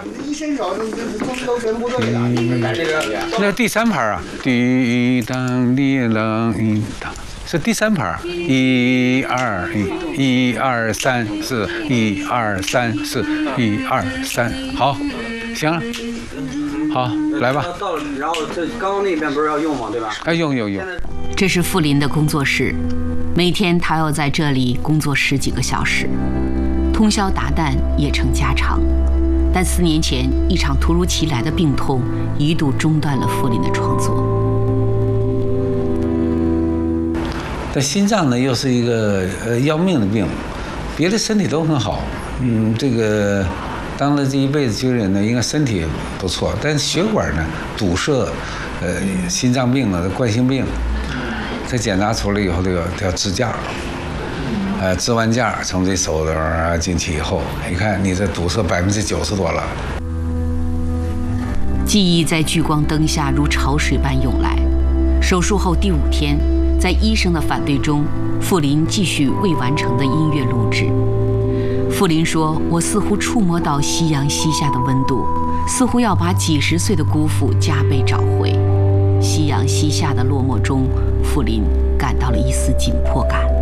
那第3盘啊，滴当滴当滴当，是第3盘，1、2、1、2、3、4、1、2、3、4、1、2、3，好，行了，好，来吧。 到了，然后这刚刚那边不是要用吗？对吧？ 用。 这是傅林的工作室，每天他要在这里工作10几个小时，通宵达旦也成家常。但4年前，一场突如其来的病痛一度中断了傅林的创作。 但心脏呢，又是一个要命的病，别的身体都很好。这个当了这一辈子军人呢，应该身体不错，但是血管呢堵塞，心脏病了，冠心病。这检查出来以后，这个要支架，支完架从这手头进去以后，一看你这堵塞90%多了。 记忆在聚光灯下如潮水般涌来。手术后第5天，在医生的反对中，傅林继续未完成的音乐录制。傅林说：“我似乎触摸到夕阳西下的温度，似乎要把几10岁的辜负加倍找回。”夕阳西下的落寞中，傅林感到了一丝紧迫感。